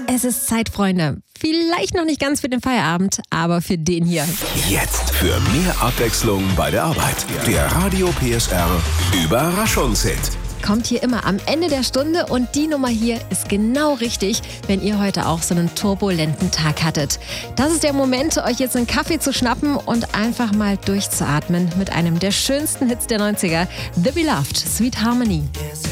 Es ist Zeit, Freunde. Vielleicht noch nicht ganz für den Feierabend, aber für den hier. Jetzt für mehr Abwechslung bei der Arbeit. Der Radio PSR Überraschungshit. Kommt hier immer am Ende der Stunde und die Nummer hier ist genau richtig, wenn ihr heute auch so einen turbulenten Tag hattet. Das ist der Moment, euch jetzt einen Kaffee zu schnappen und einfach mal durchzuatmen mit einem der schönsten Hits der 90er, The Beloved, Sweet Harmony.